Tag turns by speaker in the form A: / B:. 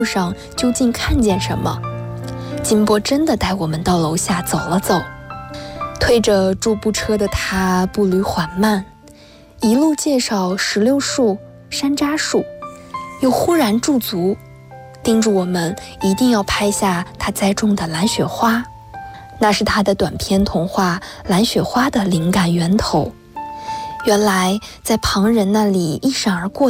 A: 路上究竟看见什么。金波真的带我们到楼下走了走，推着助步车的他步履缓慢，一路介绍石榴树、山楂树，又忽然驻足，叮嘱我们一定要拍下他栽种的蓝雪花，那是他的短篇童话《蓝雪花》的灵感源头。原来在旁人那里一闪而过